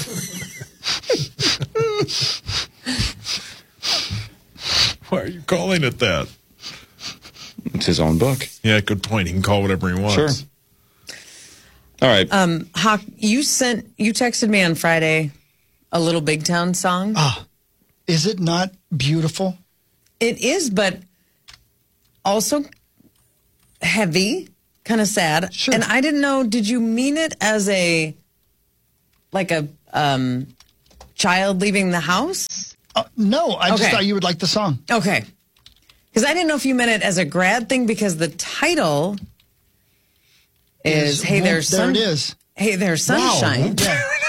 Why are you calling it that? It's his own book. Yeah, good point. He can call whatever he wants. Sure. All right. Um, Hawk, you sent, you texted me on Friday a Little Big Town song. Ah, is it not beautiful? It is, but also heavy, kind of sad. Sure. And I didn't know, did you mean it as a, like a um, child leaving the house? Uh, no, I just Okay. thought you would like the song. Okay. Because I didn't know if you meant it as a grad thing because the title is, Is Hey There, There Sun- it is. Hey There, Sunshine.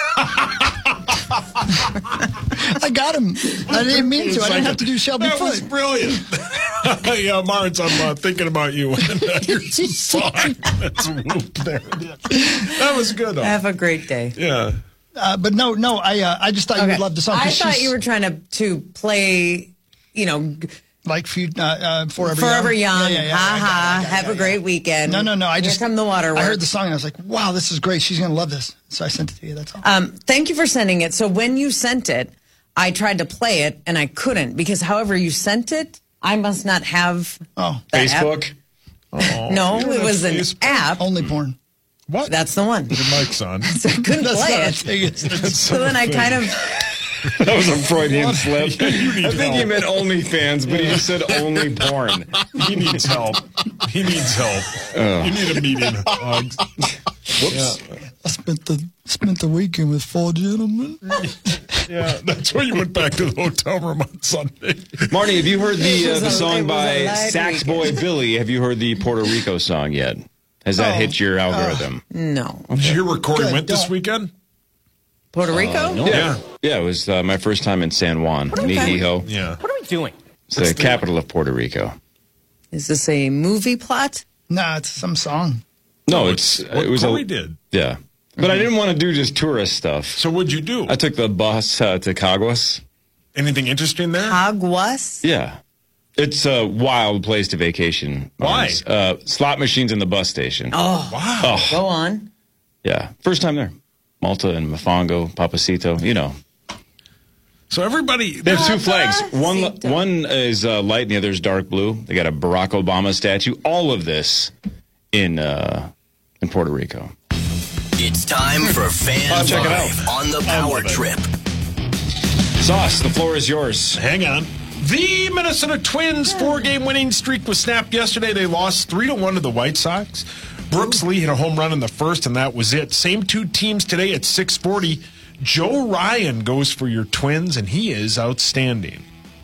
I got him. I didn't mean to. I didn't have to do Shelby That was Foot. brilliant. Yeah, Martz, I'm uh, thinking about you. Here's a song. That's whoop, there it is. That was good. Though. Have a great day. Yeah. Uh, but no, no, I uh, I just thought you Okay. would love the song. I 'cause thought she's you were trying to, to play, you know, like few, uh, uh, Forever, Forever Young. Yeah, yeah, yeah, ha I got it, I ha. got it, Have yeah, a great yeah. weekend. No, no, no. I Here just come the waterworks. I heard the song and I was like, wow, this is great. She's going to love this. So I sent it to you. That's all. Um, thank you for sending it. So when you sent it, I tried to play it and I couldn't because however you sent it, I must not have oh that app. Facebook. Oh, No, you don't it have was an Facebook? app. Only porn. What? That's the one. Your mic's on. So I couldn't That's play not a it. thing, is it? So then I kind of That was a Freudian slip. Yeah, you need I think he help. meant OnlyFans, but he just said only porn. He needs help. He needs help. You need a meeting. Hugs. Whoops. I spent the spent the weekend with four gentlemen. Yeah, that's why you went back to the hotel room on Sunday. Marty, have you heard the It uh, was the a- it song was by a light Sax weekend. Boy Billy? Have you heard the Puerto Rico song yet? Has that Oh, hit your algorithm? no. Did you hear where Corey Good, went this don't. weekend? Puerto Rico? yeah. Yeah. Yeah, it was uh, my first time in San Juan, Mijijo. Yeah. What are we doing? It's the capital of Puerto Rico. Is this a movie plot? Nah, it's some song. No, it's What it was Corey a did. yeah, but I didn't want to do just tourist stuff. So what'd you do? I took the bus uh, to Caguas. Anything interesting there? Aguas? Yeah, it's a wild place to vacation. Why? Uh, slot machines in the bus station. Oh, Wow. Oh, go on. yeah, first time there. Malta and Mofongo, Papacito. You know, So everybody. they have two flags. One Papacito. one is uh, light, and the other is dark blue. They got a Barack Obama statue. All of this in uh, in Puerto Rico. It's time for Fan Oh, check it Five on the Power love it. Trip. Sauce, the floor is yours. Hang on. The Minnesota Twins four-game winning streak was snapped yesterday. They lost three to one to the White Sox. Brooks Lee hit a home run in the first, and that was it. Same two teams today at six forty. Joe Ryan goes for your Twins, and he is outstanding.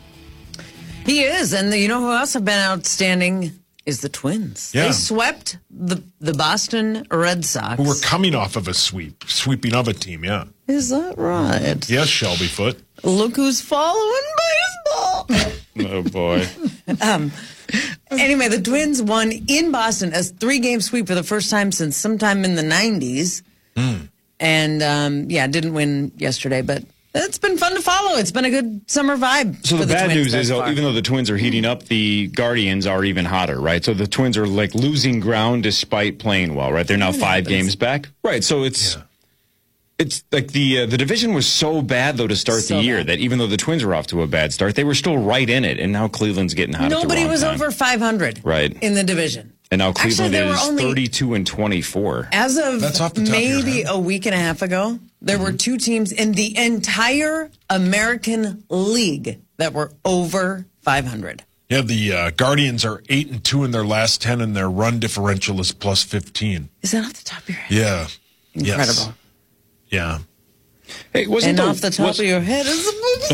He is, and the, you know who else have been outstanding is the Twins. Yeah. They swept the the Boston Red Sox. Who were coming off of a sweep, sweeping of a team, yeah. Is that right? Yes, Shelby Foot. Look who's following baseball. Oh boy. um. Anyway, the Twins won in Boston as three-game sweep for the first time since sometime in the nineties. Mm. And, um, yeah, didn't win yesterday, but it's been fun to follow. It's been a good summer vibe. So for the bad Twins news thus is, far. even though the Twins are heating up, the Guardians are even hotter, right? So the Twins are like losing ground despite playing well, right? They're now five games back, right? So it's it's like the uh, the division was so bad though to start So the year bad. that even though the Twins were off to a bad start, they were still right in it, and now Cleveland's getting hot. at the Nobody wrong was time. over five hundred Right. in the division. and now Actually, Cleveland there were is only- thirty-two and twenty-four. As of That's off the top of your maybe head. a week and a half ago, there were two teams in the entire American League that were over five hundred. Yeah, the uh, Guardians are eight and two in their last ten, and their run differential is plus fifteen. Is that off the top of your head? Yeah. Incredible. Yes. Yeah. Hey, wasn't And the, off the top was, of your head is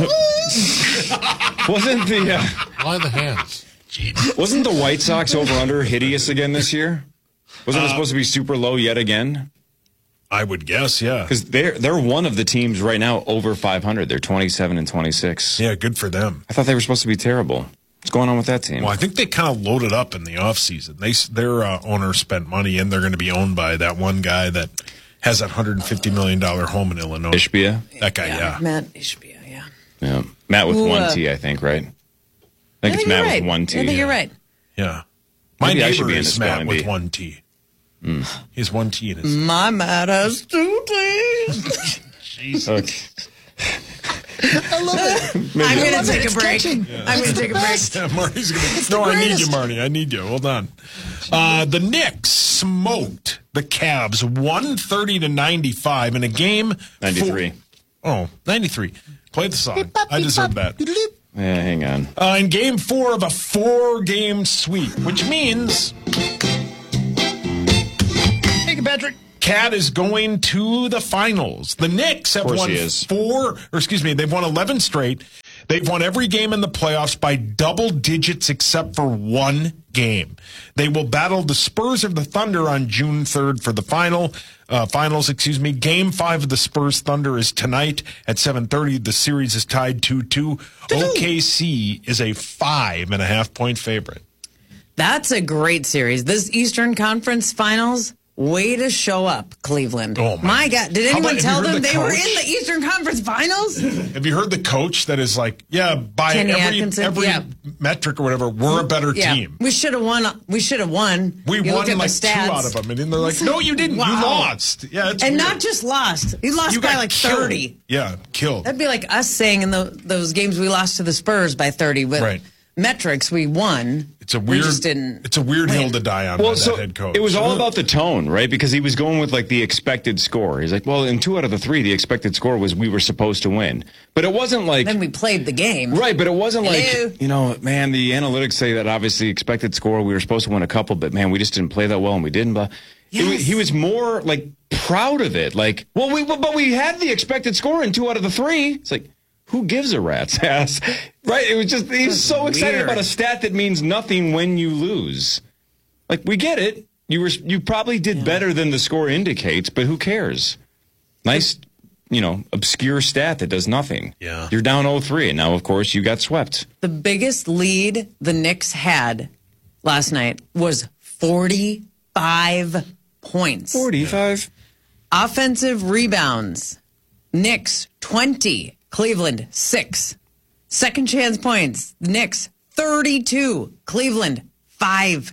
wasn't the uh, Why the hands? wasn't the White Sox over under hideous again this year? Wasn't it Uh, supposed to be super low yet again? I would guess, yeah. Because they're they're one of the teams right now over five hundred. They're twenty-seven and twenty-six. Yeah, good for them. I thought they were supposed to be terrible. What's going on with that team? Well, I think they kind of loaded up in the offseason. They their uh, owner spent money, and they're going to be owned by that one guy that has that one hundred fifty million dollars home in Illinois. Ishbia? That guy, yeah. Matt Ishbia, yeah. Yeah. Matt with Who, one uh, T, I think, right? I think I it's think Matt you're right. with one T. I think yeah. you're right. Yeah. My Maybe I should neighbor be in is the Matt spelling with bee. one T. Mm. He has one T in his. My Matt has two T's. Jesus. I love it. I'm I going love to it. take It's a break. catching. Yeah. I'm going to take a break. Yeah, Marty's gonna, It's no, the I need you, greatest. Marty. I need you. Hold on. Uh, the Knicks smoked the Cavs one thirty to ninety-five in a game. ninety-three. For, oh, ninety-three. Play the song. I deserve that. Yeah, hang on. Uh, in game four of a four-game sweep, which means Thank you, Patrick. Cat is going to the finals. The Knicks have course won he is. four, or excuse me, they've won eleven straight. They've won every game in the playoffs by double digits except for one game. They will battle the Spurs of the Thunder on June third for the final uh, finals. Excuse me. Game five of the Spurs Thunder is tonight at seven thirty. The series is tied two two. O K C is a five and a half point favorite. That's a great series. This Eastern Conference Finals, way to show up, Cleveland. Oh, my. my God. Did How anyone about- have tell you heard them the they were coach? in the Eastern Conference Finals? Have you heard the coach that is like, yeah, by Kenny every Atkinson? every Yeah. metric or whatever, we're a better Yeah. team. We should have won. We should have won. We You look won at like the two stats. out of them, and then they're like, "No, you didn't. You Wow. lost." Yeah, it's and weird. not just lost. You lost You by got like killed. thirty. Yeah, killed. That'd be like us saying in the, those games we lost to the Spurs by thirty. With Right. metrics, we won. It's a weird. We just didn't. It's a weird win. hill to die on. Well, by so that head coach. it was all about the tone, right? Because he was going with like the expected score. He's like, well, in two out of the three, the expected score was we were supposed to win. But it wasn't like Then we played the game. right. But it wasn't Hello? like, you know, man, the analytics say that obviously expected score we were supposed to win a couple, but man, we just didn't play that well and we didn't. But it was- Yes. he was more like proud of it. Like, well, we but we had the expected score in two out of the three. It's like, who gives a rat's ass? Right? It was just, he's so excited weird. about a stat that means nothing when you lose. Like, we get it. You were, you probably did better than the score indicates, but who cares? Nice, you know, obscure stat that does nothing. Yeah. You're down oh three, and now, of course, you got swept. The biggest lead the Knicks had last night was forty-five points. forty-five? Offensive rebounds. Knicks, twenty. Cleveland, six. Second chance points. Knicks, thirty-two. Cleveland, five.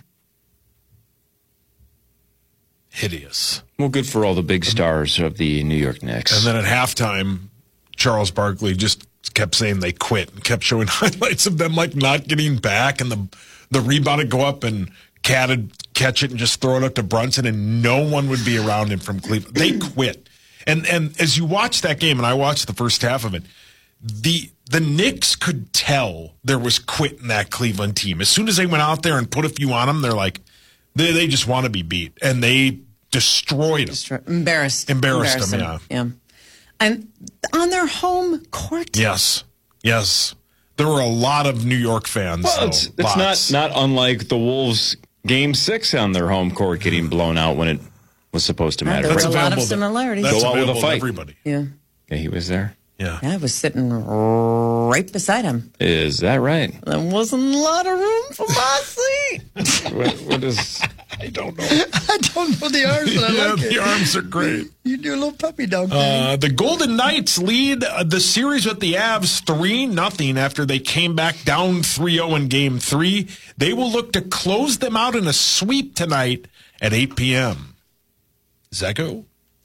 hideous. Well, good for all the big stars of the New York Knicks. And then at halftime, Charles Barkley just kept saying they quit and kept showing highlights of them like not getting back, and the the rebound would go up and Cat would catch it and just throw it up to Brunson, and no one would be around him from Cleveland. They quit. And and as you watch that game, and I watched the first half of it, the the Knicks could tell there was quit in that Cleveland team. As soon as they went out there and put a few on them, they're like, they they just want to be beat, and they destroyed them. Destroy- embarrassed. Embarrassed them, yeah. Yeah. And on their home court. Yes, yes. There were a lot of New York fans. Well, though. it's, it's Lots. not, not unlike the Wolves' game six on their home court getting blown out when it was supposed to Yeah, matter. there were Right? a lot of similarities. That's Go out with a available to fight. everybody. Yeah. Yeah, he was there. Yeah. Yeah, I was sitting right beside him. Is that right? There wasn't a lot of room for my seat. what, what is... I don't know. I don't know the arms, but I yeah, like it. the arms are great. You do a little puppy dog thing. Uh, the Golden Knights lead uh, the series with the Avs three nothing after they came back down three oh in Game three. They will look to close them out in a sweep tonight at eight p.m. Zeko?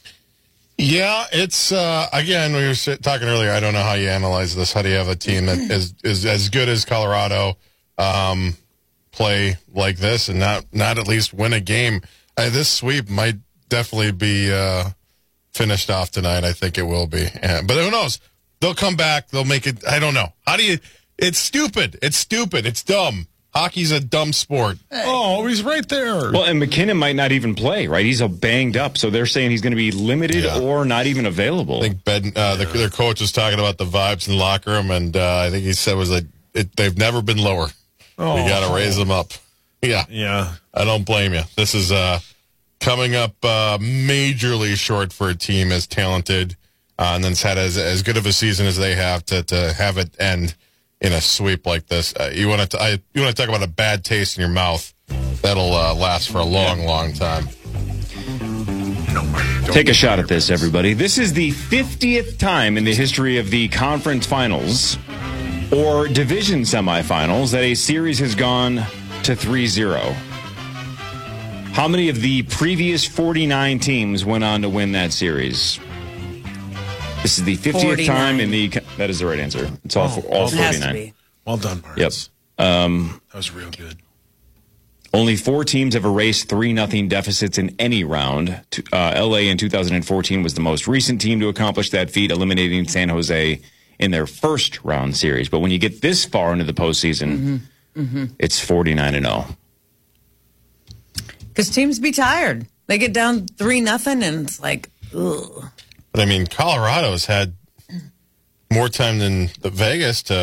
Yeah, it's, uh, again, we were sit- talking earlier, I don't know how you analyze this. How do you have a team that is, is as good as Colorado um, play like this and not, not at least win a game? Uh, this sweep might definitely be uh, finished off tonight. I think it will be. Yeah, but who knows? They'll come back. They'll make it. I don't know. How do you? It's stupid. It's stupid. It's dumb. Hockey's a dumb sport. Oh, he's right there. Well, and McKinnon might not even play, right? He's a banged up, so they're saying he's going to be limited Yeah. or not even available. I think Ben, uh, the, their coach was talking about the vibes in the locker room, and uh, I think he said was like it, they've never been lower. Oh. We got to raise them up. Yeah, Yeah. I don't blame you. This is uh, coming up uh, majorly short for a team as talented uh, and then's had as as good of a season as they have to to have it end in a sweep like this. Uh, you want to I, you want to talk about a bad taste in your mouth? That'll uh, last for a long, long time. Take a shot at this, everybody. This is the fiftieth time in the history of the conference finals or division semifinals that a series has gone to three zero. How many of the previous forty-nine teams went on to win that series? This is the fiftieth forty-nine time in the... That is the right answer. It's all, Oh, all it has forty-nine. to be. Well done, Mark. Yep. Um, That was real good. Only four teams have erased three nothing deficits in any round. Uh, L A in two thousand fourteen was the most recent team to accomplish that feat, eliminating San Jose in their first round series. But when you get this far into the postseason, Mm-hmm. Mm-hmm. it's forty-nine and oh. Because teams be tired. They get down three nothing, and it's like, ugh. But I mean, Colorado's had more time than the Vegas to